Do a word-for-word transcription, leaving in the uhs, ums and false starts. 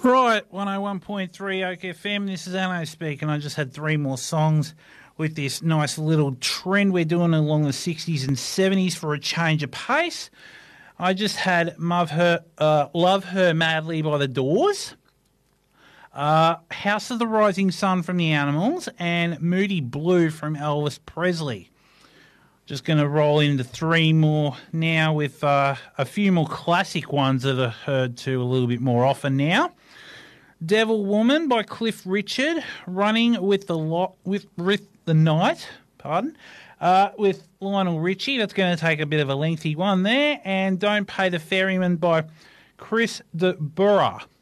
Right, one oh one point three Oak F M. This is Anno speaking. I just had three more songs with this nice little trend we're doing along the sixties and seventies for a change of pace. I just had Love Her, uh, Love Her Madly by The Doors, uh, House of the Rising Sun from The Animals, and Moody Blue from Elvis Presley. Just going to roll into three more now with uh, a few more classic ones that are heard to a little bit more often now. Devil Woman by Cliff Richard, Running with the Lo- with, with the Night, pardon, uh, with Lionel Richie. That's going to take a bit of a lengthy one there. And Don't Pay the Ferryman by Chris de Burgh.